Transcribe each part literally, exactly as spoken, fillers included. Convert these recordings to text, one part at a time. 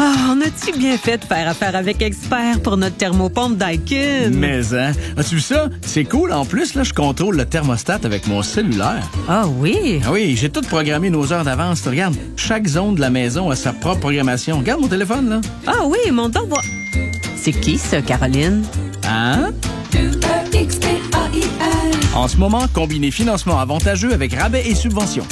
Ah, on a-tu bien fait de faire affaire avec Expert pour notre thermopompe Daikin? Mais, hein? As-tu vu ça? C'est cool. En plus, là, je contrôle le thermostat avec mon cellulaire. Ah oui? Ah oui, j'ai tout programmé nos heures d'avance. Regarde, chaque zone de la maison a sa propre programmation. Regarde mon téléphone, là. Ah oui, mon temps va... C'est qui, ça, Caroline? Hein? En ce moment, combinez financement avantageux avec rabais et subventions.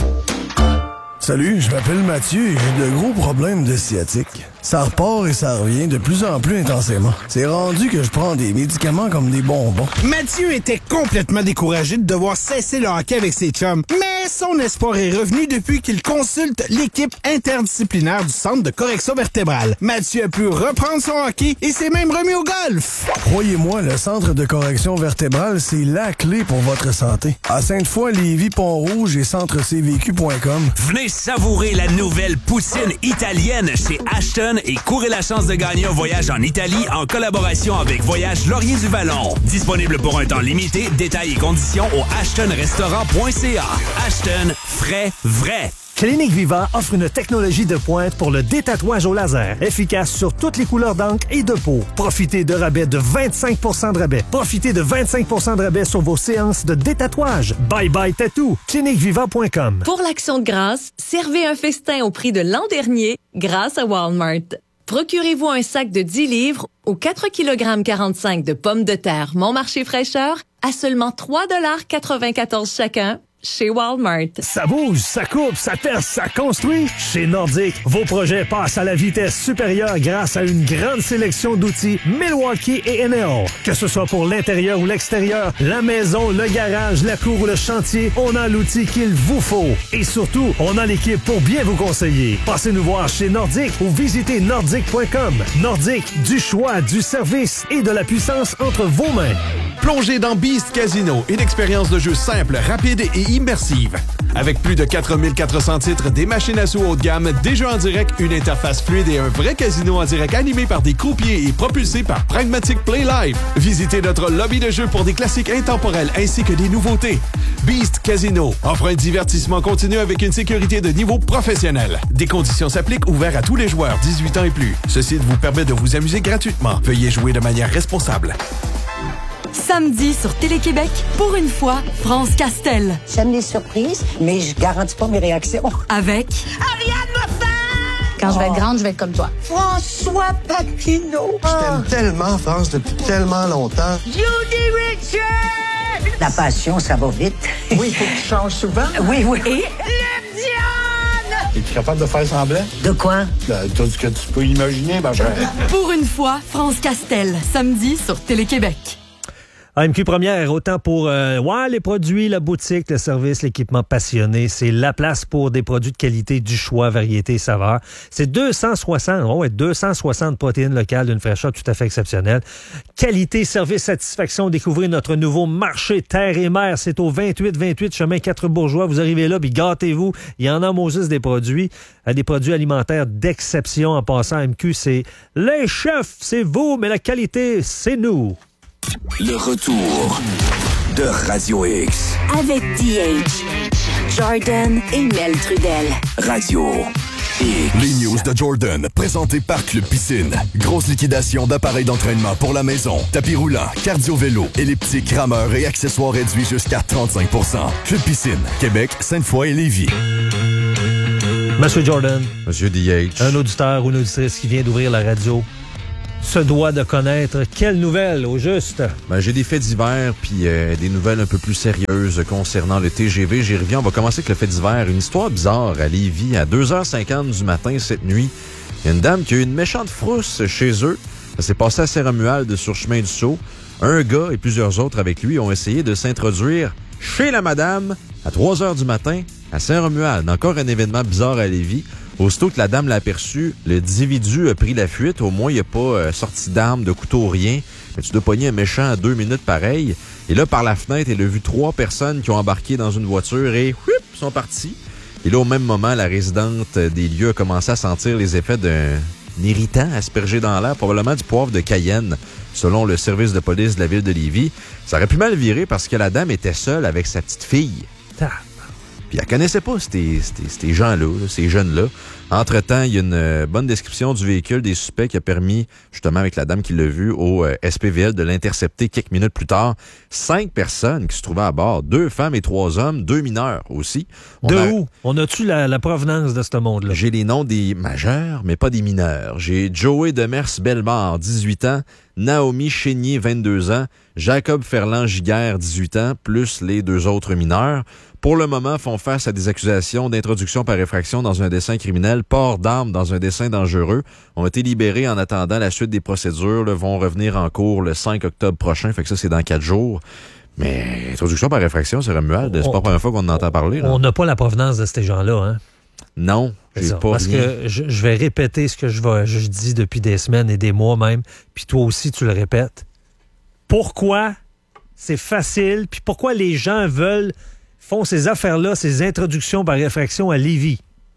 Salut, je m'appelle Mathieu et j'ai de gros problèmes de sciatique. Ça repart et ça revient de plus en plus intensément. C'est rendu que je prends des médicaments comme des bonbons. Mathieu était complètement découragé de devoir cesser le hockey avec ses chums, mais son espoir est revenu depuis qu'il consulte l'équipe interdisciplinaire du Centre de correction vertébrale. Mathieu a pu reprendre son hockey et s'est même remis au golf. Croyez-moi, le Centre de correction vertébrale, c'est la clé pour votre santé. À Sainte-Foy, Lévis, Pont-Rouge et centre c v q point com. Venez savourer la nouvelle poutine italienne chez Ashton et courez la chance de gagner un voyage en Italie en collaboration avec Voyage Laurier du Vallon. Disponible pour un temps limité, détails et conditions au ashton restaurant point c a. Ashton, frais, vrai. Clinique Viva offre une technologie de pointe pour le détatouage au laser, efficace sur toutes les couleurs d'encre et de peau. Profitez de rabais de vingt-cinq pour cent de rabais. Profitez de vingt-cinq pour cent de rabais sur vos séances de détatouage. Bye bye tattoo. clinique viva point com. Pour l'Action de grâce, servez un festin au prix de l'an dernier grâce à Walmart. Procurez-vous un sac de dix livres ou quatre virgule quarante-cinq kilogrammes de pommes de terre Montmarché fraîcheur à seulement trois dollars quatre-vingt-quatorze chacun. Chez Walmart. Ça bouge, ça coupe, ça teste, ça construit. Chez Nordic, vos projets passent à la vitesse supérieure grâce à une grande sélection d'outils Milwaukee et N A O. Que ce soit pour l'intérieur ou l'extérieur, la maison, le garage, la cour ou le chantier, on a l'outil qu'il vous faut. Et surtout, on a l'équipe pour bien vous conseiller. Passez nous voir chez Nordic ou visitez nordic point com. Nordic, du choix, du service et de la puissance entre vos mains. Plongez dans Beast Casino, une expérience de jeu simple, rapide et immersive. Avec plus de quatre mille quatre cents titres, des machines à sous haut de gamme, des jeux en direct, une interface fluide et un vrai casino en direct animé par des croupiers et propulsé par Pragmatic Play Live. Visitez notre lobby de jeu pour des classiques intemporels ainsi que des nouveautés. Beast Casino offre un divertissement continu avec une sécurité de niveau professionnel. Des conditions s'appliquent, ouverts à tous les joueurs dix-huit ans et plus. Ce site vous permet de vous amuser gratuitement. Veuillez jouer de manière responsable. Samedi sur Télé-Québec, pour une fois, France Castel. J'aime les surprises, mais je garantis pas mes réactions. Avec... Ariane Moffat! Quand je vais être grande, je vais être comme toi. François Papineau. Je t'aime tellement, France, depuis tellement longtemps. Judy Richard! La passion, ça va vite. Oui, il faut que tu changes souvent. Oui, oui. Et... Le Diane! Es-tu capable de faire semblant? De quoi? Ben, tout ce que tu peux imaginer, ma chère. Pour une fois, France Castel, samedi sur Télé-Québec. A M Q Première, autant pour euh, ouais, les produits, la boutique, le service, l'équipement passionné. C'est la place pour des produits de qualité, du choix, variété, saveur. C'est deux cent soixante, oh ouais, deux cent soixante protéines locales d'une fraîcheur tout à fait exceptionnelle. Qualité, service, satisfaction. Découvrez notre nouveau marché terre et mer. C'est au vingt-huit vingt-huit chemin quatre Bourgeois. Vous arrivez là, puis gâtez-vous. Il y en a Moses des produits, des produits alimentaires d'exception. En passant, A M Q, c'est les chefs, c'est vous, mais la qualité, c'est nous. Le retour de Radio X. Avec D H, Jordan et Mel Trudel. Radio X. Les news de Jordan, présentées par Club Piscine. Grosse liquidation d'appareils d'entraînement pour la maison. Tapis roulant, cardio-vélo, elliptique, rameur et accessoires réduits jusqu'à trente-cinq pour cent. Club Piscine, Québec, Sainte-Foy et Lévis. Monsieur Jordan. Monsieur D H. Un auditeur ou une auditrice qui vient d'ouvrir la radio se doit de connaître quelle nouvelle, au juste? Ben, j'ai des faits divers puis euh, des nouvelles un peu plus sérieuses concernant le T G V. J'y reviens. On va commencer avec le fait divers. Une histoire bizarre à Lévis. À deux heures cinquante du matin cette nuit, il y a une dame qui a eu une méchante frousse chez eux. Ça s'est passé à Saint-Romuald sur chemin du Sceau. Un gars et plusieurs autres avec lui ont essayé de s'introduire chez la madame à trois heures du matin à Saint-Romuald. Encore un événement bizarre à Lévis. Aussitôt que la dame l'a aperçu, le individu a pris la fuite. Au moins, il n'y a pas euh, sorti d'armes, de couteau, rien. Mais tu dois pogner un méchant à deux minutes pareil. Et là, par la fenêtre, elle a vu trois personnes qui ont embarqué dans une voiture et whip, sont partis. Et là, au même moment, la résidente des lieux a commencé à sentir les effets d'un irritant aspergé dans l'air, probablement du poivre de Cayenne, selon le service de police de la ville de Lévis. Ça aurait pu mal virer parce que la dame était seule avec sa petite fille. Ah. Puis elle connaissait pas ces, ces, ces gens-là, là, ces jeunes-là. Entre-temps, il y a une euh, bonne description du véhicule des suspects qui a permis, justement avec la dame qui l'a vu, au euh, S P V L de l'intercepter quelques minutes plus tard. Cinq personnes qui se trouvaient à bord, deux femmes et trois hommes, deux mineurs aussi. On de a... où? On a-tu la, la provenance de ce monde-là? J'ai les noms des majeurs, mais pas des mineurs. J'ai Joey Demers-Bellemare, dix-huit ans, Naomi Chénier, vingt-deux ans, Jacob Ferland-Giguère, dix-huit ans, plus les deux autres mineurs. Pour le moment, font face à des accusations d'introduction par effraction dans un dessein criminel, port d'armes dans un dessein dangereux, ont été libérés en attendant la suite des procédures, là, vont revenir en cours le cinq octobre prochain, fait que ça, c'est dans quatre jours. Mais introduction par effraction, c'est Romuald, c'est pas la première fois qu'on en entend parler. Là. On n'a pas la provenance de ces gens-là, hein? Non, j'ai ça, pas Parce rien. que je, je vais répéter ce que je, vais, je dis depuis des semaines et des mois même, puis toi aussi, tu le répètes. Pourquoi c'est facile, puis pourquoi les gens veulent font ces affaires-là, ces introductions par effraction à Lévis?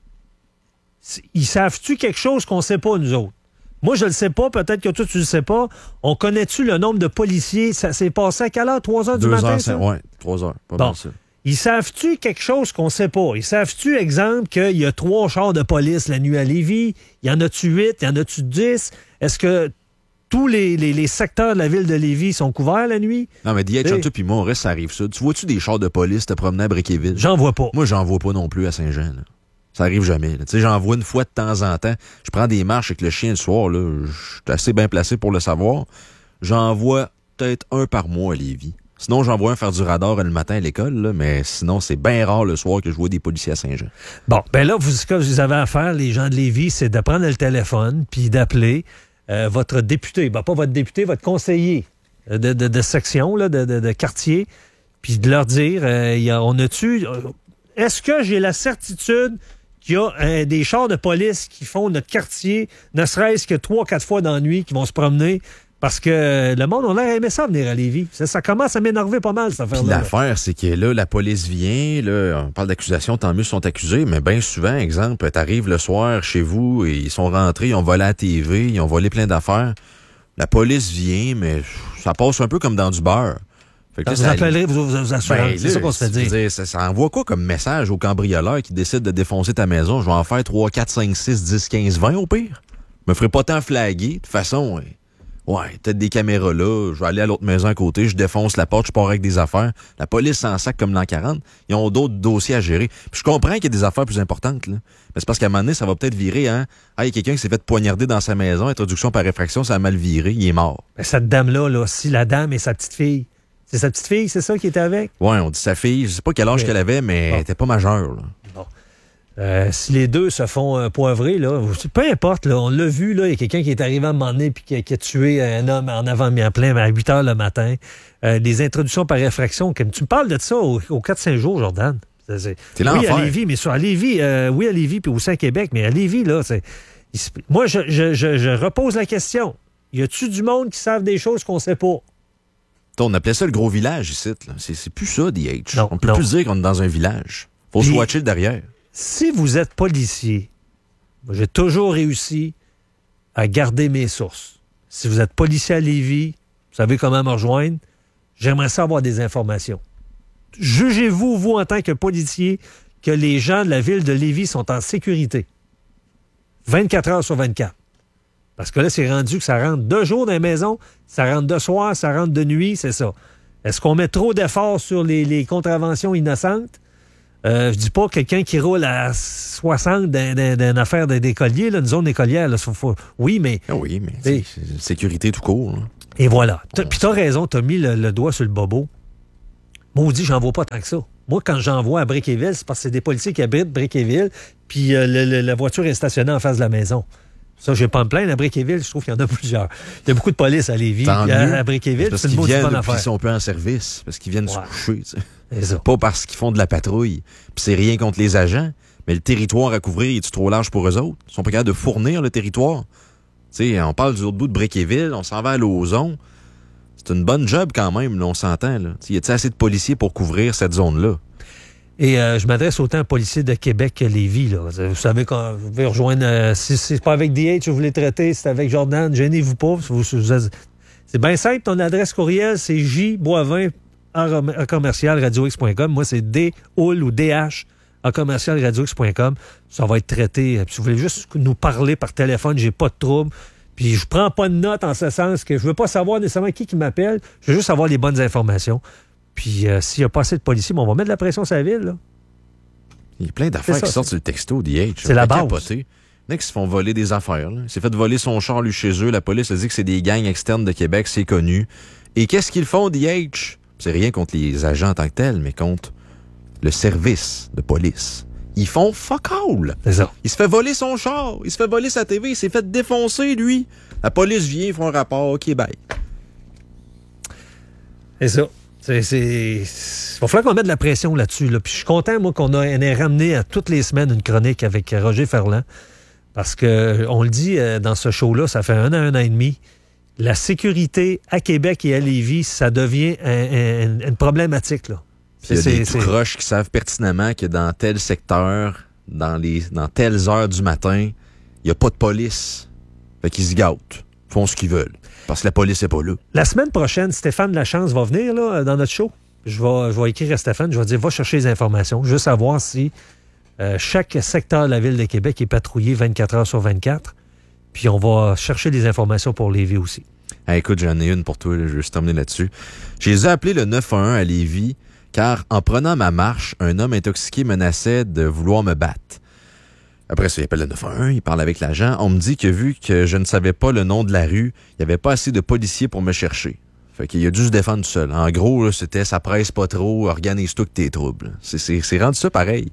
Ils savent-tu quelque chose qu'on ne sait pas, nous autres? Moi, je le sais pas. Peut-être que toi, tu le sais pas. On connaît-tu le nombre de policiers? Ça s'est passé à quelle heure? trois heures du matin, ça? Oui, trois heures. Pas bon. mal ça. Ils savent-tu quelque chose qu'on ne sait pas? Ils savent-tu, exemple, qu'il y a trois chars de police la nuit à Lévis? Il y en a-tu huit? Il y en a-tu dix? Est-ce que tous les, les, les secteurs de la ville de Lévis sont couverts la nuit? Non, mais d'y être Chantou puis Maurice, ça arrive ça. Tu vois-tu des chars de police te promener à Bréquéville? J'en vois pas. Moi, j'en vois pas non plus à Saint-Jean. Là. Ça arrive jamais. Tu sais, j'en vois une fois de temps en temps. Je prends des marches avec le chien le soir. Là. Je suis assez bien placé pour le savoir. J'en vois peut-être un par mois à Lévis. Sinon, j'en vois un faire du radar le matin à l'école, là, mais sinon, c'est bien rare le soir que je vois des policiers à Saint-Jean. Bon, ben là, vous, ce que vous avez à faire, les gens de Lévis, c'est de prendre le téléphone puis d'appeler euh, votre député. Ben, pas votre député, votre conseiller de, de, de section, là, de, de, de quartier, puis de leur dire, euh, y a, on a-tu... Euh, est-ce que j'ai la certitude qu'il y a euh, des chars de police qui font notre quartier, ne serait-ce que trois, quatre fois dans la nuit, qui vont se promener? Parce que le monde, on a aimé ça venir à Lévis. Ça, ça commence à m'énerver pas mal, cette affaire-là. Puis l'affaire, c'est que là, la police vient, là, on parle d'accusation, tant mieux ils sont accusés, mais bien souvent, exemple, t'arrives le soir chez vous et ils sont rentrés, ils ont volé à la T V, ils ont volé plein d'affaires. La police vient, mais ça passe un peu comme dans du beurre. Fait que là, vous ça... appellerez vous, vous assurez. Ben, c'est là, ça qu'on se fait dire. dire ça, ça envoie quoi comme message au cambrioleur qui décide de défoncer ta maison? Je vais en faire trois, quatre, cinq, six, dix, quinze, vingt au pire. Je me ferai pas tant flaguer. De toute façon, ouais. Ouais, peut-être des caméras là, je vais aller à l'autre maison à côté, je défonce la porte, je pars avec des affaires. La police s'en sac comme l'an quarante. Ils ont d'autres dossiers à gérer. Puis je comprends qu'il y a des affaires plus importantes, là. Mais c'est parce qu'à un moment donné, ça va peut-être virer, hein. Ah, il y a quelqu'un qui s'est fait poignarder dans sa maison, introduction par effraction, ça a mal viré, il est mort. Ben, cette dame-là, là, si la dame est sa petite fille, c'est sa petite fille, c'est ça qui était avec? Ouais, on dit sa fille, je sais pas quel âge Mais... qu'elle avait, mais bon. Elle était pas majeure, là. Bon. Euh, si les deux se font euh, poivrer, là, peu importe, là, on l'a vu, là, il y a quelqu'un qui est arrivé à un moment donné puis qui, qui a tué un homme en avant-mien-plein à huit heures le matin. Euh, des introductions par effraction. Tu me parles de ça au, au quatre cinq jours, Jordan. C'est, c'est, c'est oui, à Lévis, mais sur à Lévis, euh, oui, à Lévis puis aussi à Québec, mais à Lévis, là, c'est... Il, moi, je, je, je, je repose la question. Y a-tu du monde qui savent des choses qu'on sait pas? On appelait ça le gros village ici. Là. C'est, c'est plus ça, D H. Non, on peut non. plus dire qu'on est dans un village. Faut se watcher le derrière. Si vous êtes policier, j'ai toujours réussi à garder mes sources. Si vous êtes policier à Lévis, vous savez comment me rejoindre, j'aimerais savoir des informations. Jugez-vous, vous, en tant que policier, que les gens de la ville de Lévis sont en sécurité. vingt-quatre heures sur vingt-quatre. Parce que là, c'est rendu que ça rentre deux jours dans la maison, ça rentre de soir, ça rentre de nuit, c'est ça. Est-ce qu'on met trop d'efforts sur les, les contraventions innocentes? Euh, je dis pas quelqu'un qui roule à soixante d'une affaire d'écolier, là, une zone écolière. Là, faut, faut, oui, mais... Ah oui, mais c'est, c'est sécurité tout court. Là. Et voilà. T'as, puis t'as raison, t'as mis le, le doigt sur le bobo. Maudit, j'en vois pas tant que ça. Moi, quand j'en vois à Bréquéville, c'est parce que c'est des policiers qui habitent Bréquéville, puis euh, le, le, la voiture est stationnée en face de la maison. Ça, je vais pas me plaindre. À Bréquéville, je trouve qu'il y en a plusieurs. Il y a beaucoup de police à Lévis, puis à, à Bréquéville, parce c'est une qu'ils viennent, bonne affaire. Ils sont peu en service, parce qu'ils viennent ouais. se coucher. Tu sais. C'est ça. Pas parce qu'ils font de la patrouille. Puis c'est rien contre les agents, mais le territoire à couvrir, est-tu trop large pour eux autres? Ils sont pas capables de fournir le territoire. Tu sais, on parle du autre bout de Bréquéville, on s'en va à Lauson. C'est une bonne job quand même, là, on s'entend. Là. Y a-t-il assez de policiers pour couvrir cette zone-là? Et euh, je m'adresse autant aux policiers de Québec que Lévis. Là. Vous savez qu'on vous pouvez rejoindre... Euh, si c'est pas avec D H que vous voulez traiter, c'est avec Jordan, gênez-vous pas. Vous, vous, c'est bien simple, ton adresse courriel, c'est jboivin en commercial radio x point com. Moi, c'est D-O-U-L ou D H à commercial radio x point com. Ça va être traité. Si vous voulez juste nous parler par téléphone, j'ai pas de trouble. Puis je prends pas de notes en ce sens que je veux pas savoir nécessairement qui qui m'appelle. Je veux juste avoir les bonnes informations. Puis euh, s'il y a pas assez de policiers, bon, on va mettre de la pression sur la ville, là. Il y a plein d'affaires ça, qui sortent c'est... sur le texto d'I H. C'est la base. Capoter. Il y en a qui se font voler des affaires. Là. Il s'est fait voler son char, lui, chez eux. La police a dit que c'est des gangs externes de Québec, c'est connu. Et qu'est-ce qu'ils font d'I H? C'est rien contre les agents en tant que tels, mais contre le service de police. Ils font fuck all. C'est ça. Il se fait voler son char. Il se fait voler sa T V. Il s'est fait défoncer, lui. La police vient, ils font un rapport. OK, bye. C'est ça. C'est, c'est... Il va falloir qu'on mette de la pression là-dessus. Là. Puis je suis content, moi, qu'on a, ait ramené à toutes les semaines une chronique avec Roger Ferland. Parce que on le dit euh, dans ce show-là, ça fait un an, un an et demi. La sécurité à Québec et à Lévis, ça devient un, un, une problématique, là. Il y a c'est, des c'est... tout croches qui savent pertinemment que dans tel secteur, dans, les, dans telles heures du matin, il n'y a pas de police. Fait qu'ils se gâtent. Ils font ce qu'ils veulent. Parce que la police n'est pas là. La semaine prochaine, Stéphane Lachance va venir là, dans notre show. Je vais, je vais écrire à Stéphane, je vais dire, va chercher les informations. Je veux savoir si euh, chaque secteur de la Ville de Québec est patrouillé vingt-quatre heures sur vingt-quatre. Puis on va chercher des informations pour Lévis aussi. Ah, écoute, j'en ai une pour toi. Là, je vais juste terminer là-dessus. J'ai appelé le neuf un un à Lévis. Car en prenant ma marche, un homme intoxiqué menaçait de vouloir me battre. Après ça, il appelle le neuf un un, il parle avec l'agent. On me dit que vu que je ne savais pas le nom de la rue, il n'y avait pas assez de policiers pour me chercher. Fait qu'il a dû se défendre tout seul. En gros, là, c'était « ça presse pas trop, organise-toi que tes troubles ». C'est, c'est, c'est rendu ça pareil.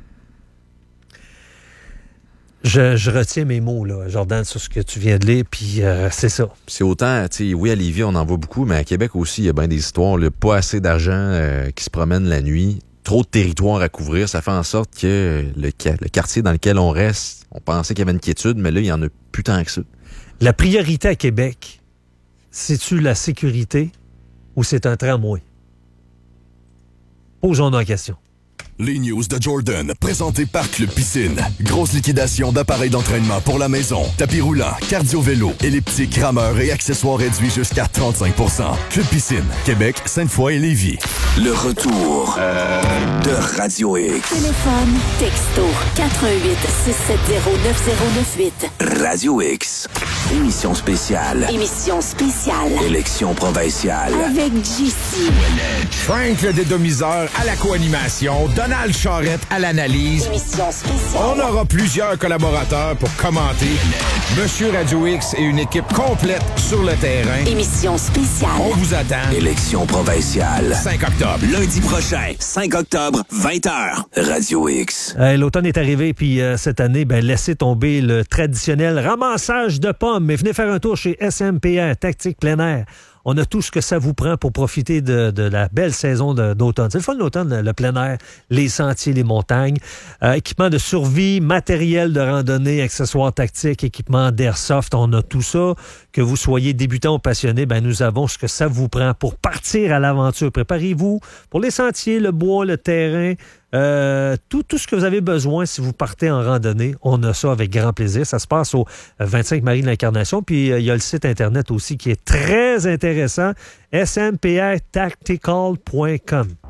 Je, je retiens mes mots, là, Jordan, sur ce que tu viens de lire, puis euh, c'est ça. C'est autant, tu sais, oui, à Lévis, on en voit beaucoup, mais à Québec aussi, il y a bien des histoires, là, pas assez d'argent euh, qui se promène la nuit, trop de territoire à couvrir, ça fait en sorte que le, le quartier dans lequel on reste, on pensait qu'il y avait une quiétude, mais là, il y en a plus tant que ça. La priorité à Québec, c'est-tu la sécurité ou c'est un tramway? Posons-nous la question. Les news de Jordan, présentées par Club Piscine. Grosse liquidation d'appareils d'entraînement pour la maison. Tapis roulant, cardio-vélo, elliptique, rameur et accessoires réduits jusqu'à trente-cinq pour cent. Club Piscine, Québec, Sainte-Foy et Lévis. Le retour euh... de Radio X. Téléphone, texto, quatre un huit, six sept zéro, neuf zéro neuf huit. Radio X. Émission spéciale. Émission spéciale. Élection provinciale. Avec J C. Frank le dédomiseur à la co-animation. Donald Charrette à l'analyse. Émission spéciale. On aura plusieurs collaborateurs pour commenter. Monsieur Radio X et une équipe complète sur le terrain. Émission spéciale. On vous attend. Élection provinciale. cinq octobre. Lundi prochain, cinq octobre, vingt heures. Radio X. Euh, l'automne est arrivé, puis euh, cette année, ben, laissez tomber le traditionnel ramassage de pommes. Mais venez faire un tour chez S M P R, Tactique plein air. On a tout ce que ça vous prend pour profiter de, de la belle saison de, d'automne. C'est le fun l'automne, le plein air, les sentiers, les montagnes. Euh, équipement de survie, matériel de randonnée, accessoires tactiques, équipement d'airsoft, on a tout ça. Que vous soyez débutant ou passionné, ben nous avons ce que ça vous prend pour partir à l'aventure. Préparez-vous pour les sentiers, le bois, le terrain, euh, tout, tout ce que vous avez besoin si vous partez en randonnée. On a ça avec grand plaisir. Ça se passe au vingt-cinq Marie de l'Incarnation. Puis il euh, y a le site Internet aussi qui est très intéressant, s m p r tactical point com.